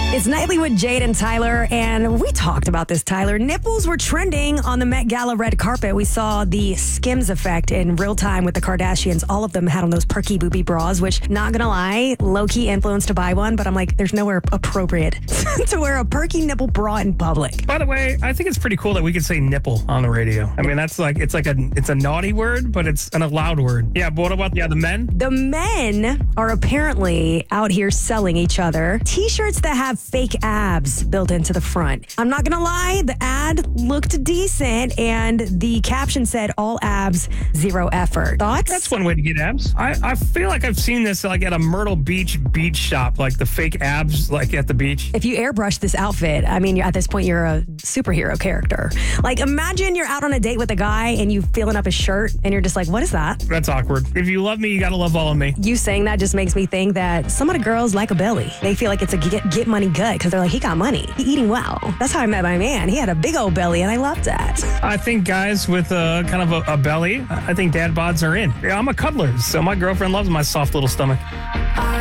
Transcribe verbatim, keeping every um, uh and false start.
It's Nightly with Jade and Tyler, and we talked about this, Tyler. Nipples were trending on the Met Gala red carpet. We saw the Skims effect in real time with the Kardashians. All of them had on those perky booby bras, which, not gonna lie, low-key influenced to buy one, but I'm like, there's nowhere appropriate to wear a perky nipple bra in public. By the way, I think it's pretty cool that we can say nipple on the radio. I mean, that's like, it's like a, it's a naughty word, but it's an allowed word. Yeah, but what about yeah, the men? The men are apparently out here selling each other t-shirts that have fake abs built into the front. I'm not gonna lie, the ad looked decent, and the caption said, all abs, zero effort. Thoughts? That's one way to get abs. I, I feel like I've seen this like at a Myrtle Beach beach shop, like the fake abs like at the beach. If you airbrush this outfit, I mean, at this point, you're a superhero character. Like, imagine you're out on a date with a guy and you feeling up his shirt and you're just like, what is that? That's awkward. If you love me, you gotta love all of me. You saying that just makes me think that some of the girls like a belly. They feel like it's a get, get money gut because they're like, he got money. He eating well. That's how I met my man. He had a big old belly and I loved that. I think guys with a kind of a, a belly, I think dad bods are in. Yeah, I'm a cuddler, so my girlfriend loves my soft little stomach.